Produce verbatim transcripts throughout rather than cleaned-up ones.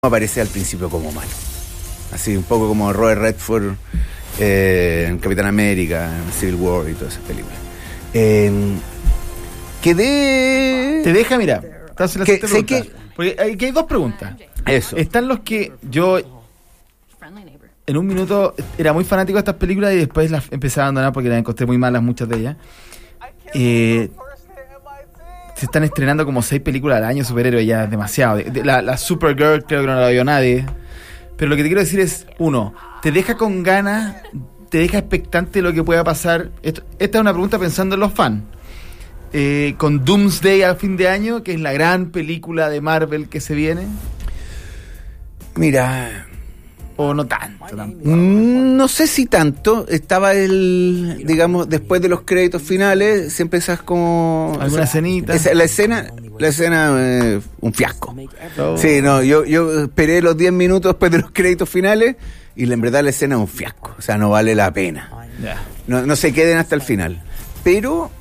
aparece al principio como malo. Así, un poco como Robert Redford eh, en Capitán América, en Civil War y todas esas películas. Eh, quedé... Te deja, mira, te hace la que, siguiente sé pregunta. que... Porque hay, que hay dos preguntas. Eso. Están los que yo en un minuto era muy fanático de estas películas y después las empecé a abandonar porque las encontré muy malas, muchas de ellas. Eh, se están estrenando como seis películas al año, superhéroes, ya es demasiado. De, de, la, la Supergirl creo que no la vio nadie. Pero lo que te quiero decir es, uno, te deja con ganas, te deja expectante de lo que pueda pasar. Esto, esta es una pregunta pensando en los fans. Eh, con Doomsday al fin de año, que es la gran película de Marvel que se viene. Mira... O no tanto, tampoco. No sé si tanto. Estaba el, digamos, después de los créditos finales, siempre esas como... ¿Alguna escenita? Esa, la escena, la escena, eh, un fiasco. Oh. Sí, no, yo, yo esperé los diez minutos después de los créditos finales y en verdad la escena es un fiasco. O sea, no vale la pena. Yeah. No, no se queden hasta el final. Pero...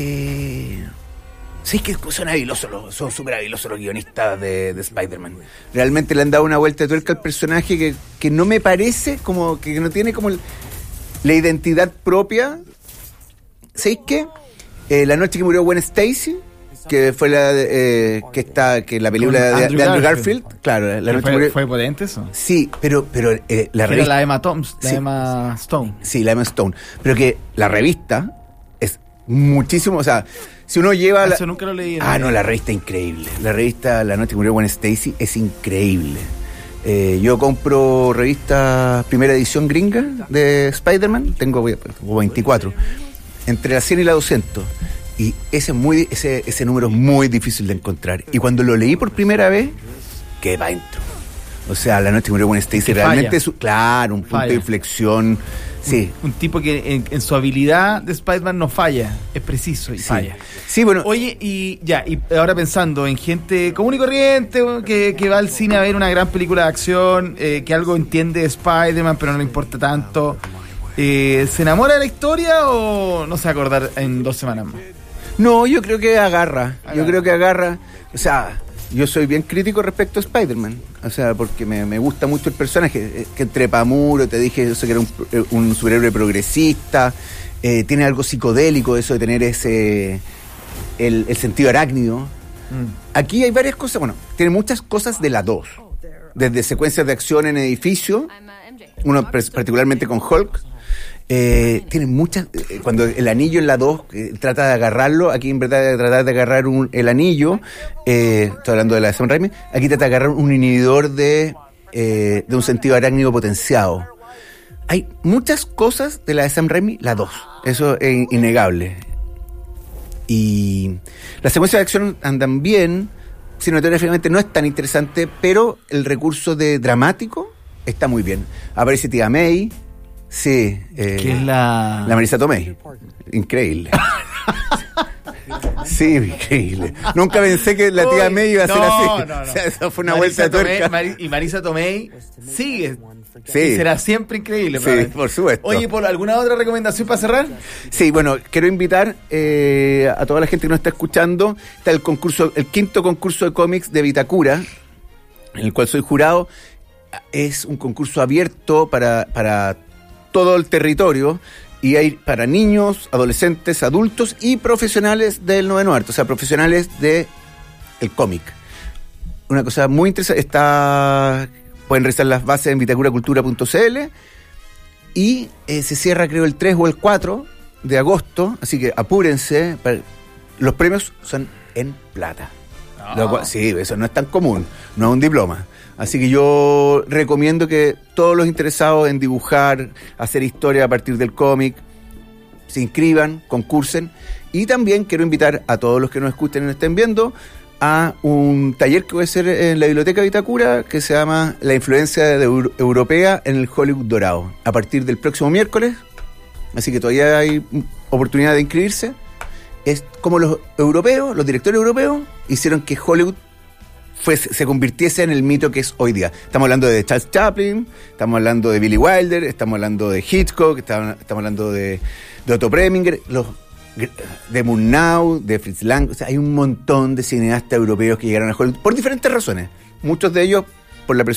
Eh, sí, que son habilosos, los, son súper habilosos los guionistas de, de Spider-Man. Realmente le han dado una vuelta de tuerca al personaje que, que no me parece, como que no tiene como el, la identidad propia. ¿Sabéis qué? Eh, la noche que murió Gwen Stacy, que fue la eh, que está que la película de Andrew, de Andrew Garfield. Garfield. Claro, la noche fue, murió... fue potente eso. Sí, pero, pero eh, la revista... Era la Emma Thompson, la sí, Emma Stone. Sí, la Emma Stone. Pero que la revista es muchísimo, o sea... Si uno lleva... Eso la... nunca lo leí. Ah, no, la revista es increíble. La revista La noche que murió Gwen Stacy es increíble. Eh, yo compro revistas primera edición gringa de Spider-Man. Tengo veinticuatro. Entre la cien y la doscientos. Y ese, es muy, ese, ese número es muy difícil de encontrar. Y cuando lo leí por primera vez, quedé para adentro. O sea, La noche que murió Gwen Stacy realmente es... Claro, un punto falla. de inflexión... Sí. Un, un tipo que en, en su habilidad de Spider-Man no falla, es preciso y sí. falla. Sí, bueno. Oye, y ya, y ahora pensando en gente común y corriente que, que va al cine a ver una gran película de acción, eh, que algo entiende de Spider-Man, pero no le importa tanto. Eh, ¿Se enamora de la historia o no se va a acordar en dos semanas más? No, yo creo que agarra. agarra. Yo creo que agarra. O sea, yo soy bien crítico respecto a Spider-Man. O sea, porque me, me gusta mucho el personaje. Que trepa muro, te dije eso, que era un, un superhéroe progresista. Eh, tiene algo psicodélico, eso de tener ese... El, el sentido arácnido. Mm. Aquí hay varias cosas. Bueno, tiene muchas cosas de la dos. Desde secuencias de acción en edificio. Uno particularmente con Hulk. Eh, tiene muchas... Eh, cuando el anillo en la dos eh, trata de agarrarlo, aquí en verdad de tratar de agarrar un, el anillo, eh, estoy hablando de la de Sam Raimi, aquí trata de agarrar un inhibidor de, eh, de un sentido arácnido potenciado. Hay muchas cosas de la de Sam Raimi, la dos, eso es innegable. Y las secuencias de acción andan bien, cinematográficamente no es tan interesante, pero el recurso de dramático está muy bien. Aparece Tía May. Sí. Eh, ¿Qué es la...? La Marisa Tomei. Increíble. Sí, increíble. Nunca pensé que la tía Uy, May iba a no, ser así. No, no. O sea, eso fue una Marisa vuelta de tuerca. Tomei, Mari, y Marisa Tomei sigue. Sí. Y será siempre increíble. Sí, por supuesto. Oye, ¿por alguna otra recomendación para cerrar? Sí, bueno, quiero invitar eh, a toda la gente que nos está escuchando. Está el concurso, el quinto concurso de cómics de Vitacura, en el cual soy jurado. Es un concurso abierto para... para todo el territorio y hay para niños, adolescentes, adultos y profesionales del noveno arte, o sea, profesionales de el cómic. Una cosa muy interesante, está pueden revisar las bases en vitacura cultura punto c l y eh, se cierra creo el tres o el cuatro de agosto, así que apúrense, para, los premios son en plata. Oh. Lo cual, sí, eso no es tan común, no es un diploma. Así que yo recomiendo que todos los interesados en dibujar, hacer historia a partir del cómic, se inscriban, concursen. Y también quiero invitar a todos los que nos escuchen y nos estén viendo a un taller que voy a hacer en la Biblioteca Vitacura que se llama La influencia de Euro- europea en el Hollywood dorado. A partir del próximo miércoles, así que todavía hay oportunidad de inscribirse. Es como los europeos, los directores europeos, hicieron que Hollywood Fue, se convirtiese en el mito que es hoy día. Estamos hablando de Charles Chaplin, estamos hablando de Billy Wilder, estamos hablando de Hitchcock, estamos, estamos hablando de, de Otto Preminger, los, de Murnau, de Fritz Lang. O sea, hay un montón de cineastas europeos que llegaron a Hollywood por diferentes razones. Muchos de ellos por la